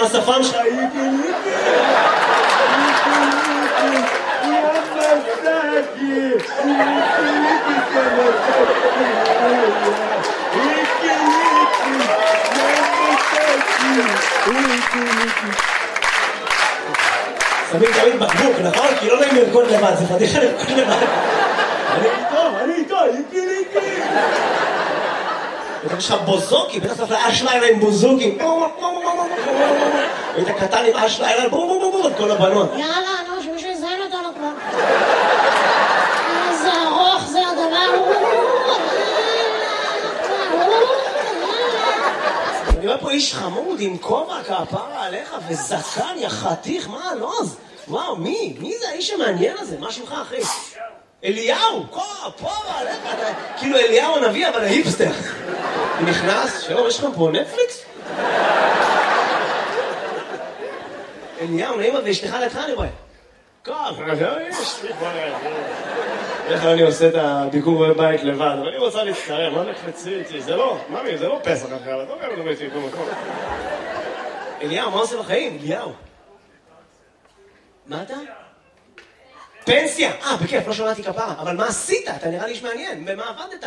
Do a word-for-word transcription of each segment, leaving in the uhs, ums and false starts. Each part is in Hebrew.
השפם שלך, איקי ליקי, איקי ליקי, ימסקי, איקי ליקי כמסקי, איקי ליקי, ימסקי, איקי ליקי. שמים תמיד בקבוק, נכון? כי לא נעים לרקוד לבד, זה פדיחה לרקוד לבד. אני איתו, אני איתו, איקי ליקי. יש לך בוזוקי, בטח צריך לאשלילה עם בוזוקים. היית קטן עם אשלילה, בום בום בום בום, כל הבנות. יאללה, נו, שמישהו יזיין אותנו כבר. איזה ארוך זה הדבר. אני רואה פה איש חמוד עם כובע כפרה עליך וזקן יחתיך, מה הלוז? וואו, מי? מי זה האיש המעניין הזה? מה שמך אחי? אליהו, כפרה עליך, כאילו אליהו הנביא אבל ההיפסטר. נכנס, שלום, יש לך פה נטפליקס? אליהו, נעימה ואשתך לידך אני רואה. כף, יש לי כבר... איך אני עושה את הביקור בבית לבד, אבל אני רוצה להצטרם, מה נקפצי איתי? זה לא, ממי, זה לא פסח אחר, את לא גם לדבר איתי במקום. אליהו, מה עושה בחיים? אליהו. מה אתה? פנסיה! אה, בכיף, לא שמעתי כפרה, אבל מה עשית? אתה נראה לי איש מעניין, במה עבדת?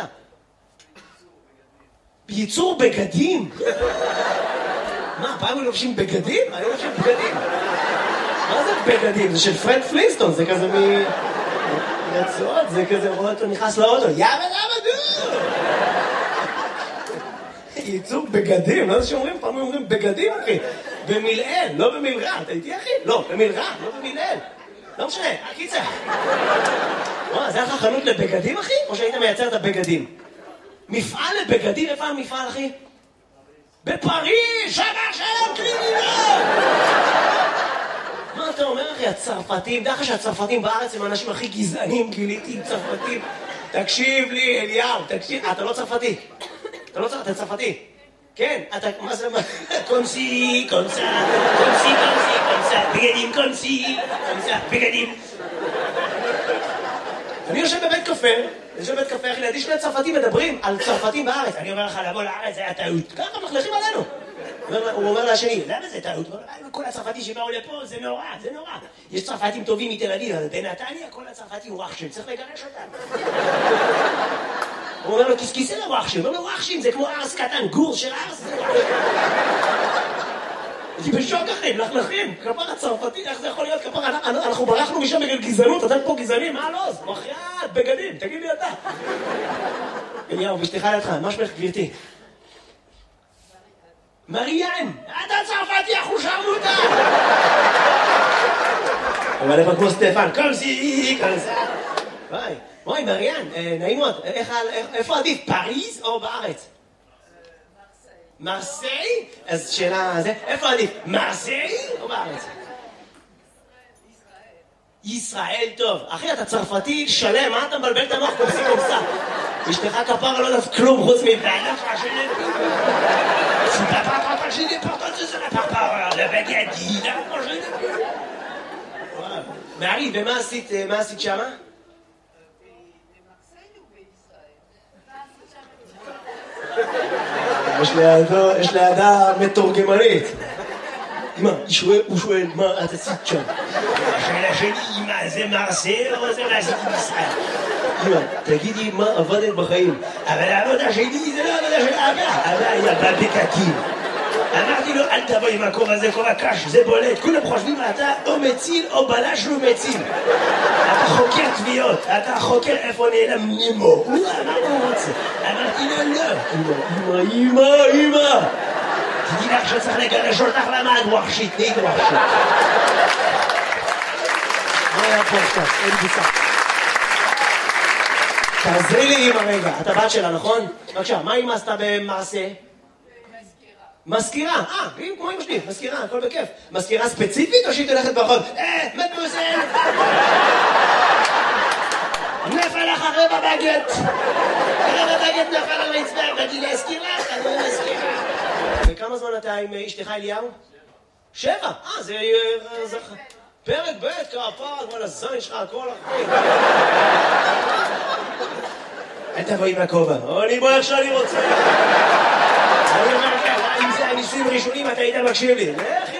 בייצור בגדים? מה, פעם הם לובשים בגדים? אני לובשים בגדים. מה זה בגדים? זה של פרד פלינסטון, זה כזה מ... רצועות, זה כזה רואה אותו נכנס לאוטו, יאבא יאבא דו! ייצור בגדים, לא זה שאומרים, פעם אומרים בגדים אחי, במילאל, לא במילרע, אתה איתי אחי? לא, במילרע, לא במילאל. לא משנה, הקיצה. מה, זה היה לך חנות לבגדים אחי? או שהיית מייצר את הבגדים? מפעל לבגדים, איפה המפעל אחי? בפריז, שבר שלום קרימינל! מה אתה אומר אחי, הצרפתים, דרך שהצרפתים בארץ הם האנשים הכי גזענים, גיליתי עם צרפתים. תקשיב לי אליהו, תקשיב, אתה לא צרפתי. אתה לא צרפתי, אתה צרפתי. כן, אתה, מה זה, קונסי, קונסה, קונסי, קונסי, קונסה, בגדים, קונסי, קונסה, בגדים. אני יושב בבית קפה, אני יושב בבית קפה, אחי, לידי שני צרפתים מדברים על צרפתים בארץ. אני אומר לך, לבוא לארץ, זה היה טעות. ככה מחלכים עלינו. הוא אומר לשני, למה זה טעות? כל הצרפתים שבאו לפה, זה נורא, זה נורא. יש צרפתים טובים מתל אביב, אבל בנתניה כל הצרפתים וואחשים, צריך לגרש אותם. הוא אומר לו, כיסכיסי לוואחשים, הוא אומר לו, וואחשים, זה כמו ארס קטן, גור של ארס, זה וואחשים. אני בשוק אחי, מלכלכים, כפר הצרפתי, איך זה יכול להיות כפר, אנחנו ברחנו משם בגלל גזענות, אתם פה גזענים, מה לא? מחייאת, בגדים, תגיד לי אתה. אליהו, בשתיך לידך, מה שמך גבירתי? מריאן, אתה צרפתי, אחו שרמוטה! אבל איפה כמו סטפן, קומסי, קומסה. וואי, וואי, מריאן, נעים מאוד, איפה עדיף, פריז או בארץ? מרסיי? אז שאלה, איפה עדיף, מרסיי או בארץ? ישראל טוב. אחי, אתה צרפתי שלם, מה אתה מבלבל את המוח קומסי קומסה? אשתך כפרה לא יודעת כלום חוץ מבעלה פרשנית. Si papa papa j'ai des portes de ça par par le baguette là moi je n'ai plus. Voilà. Mais arrive, ומה עשית, מה עשית שמה? יש לידה מתורגמנית. אמא, הוא שואל מה את עשית שם? השאלה שלי, אמא, זה מרסיי או זה מה עשית בישראל? אמא, תגידי מה עבדת בחיים. אבל העבודה שלי זה לא עבודה של אבא. אבא היה בבקקים. אמרתי לו, אל תבוא עם הכובע הזה, כובע קש, זה בולט. כולם חושבים, אתה או מציל או בלש לא מציל. אתה חוקר תביעות, אתה חוקר איפה נעלם נימו. הוא אמר הוא רוצה. אמרתי לו, לא. אמא, אמא, אמא. תדעי לך שצריך לגרש אותך למעד ווחשית, נהיית ווחשית. מה היה פה עכשיו? אין בוצע. תעזרי לי אמא רגע, אתה בת שלה, נכון? בבקשה, מה אמא עשתה במעשה? מזכירה, אה, כמו אמא שלי, מזכירה, הכל בכיף. מזכירה ספציפית או שהיא תלכת ברחוב? אה, מדמוזל! נפל לך רבע בגט! רבע בגט נפל על רצפה, באתי להזכיר לך, אני מזכירה. וכמה זמן אתה עם אשתך אליהו? שבע, אה, זה... פרק ב' כפרה, כל הזין שלך, כל החיים. אל תבוא עם הכובע, אני בוא איך שאני רוצה. אני אומר לך, אם זה הניסויים הראשונים, אתה היית מקשיב לי. לך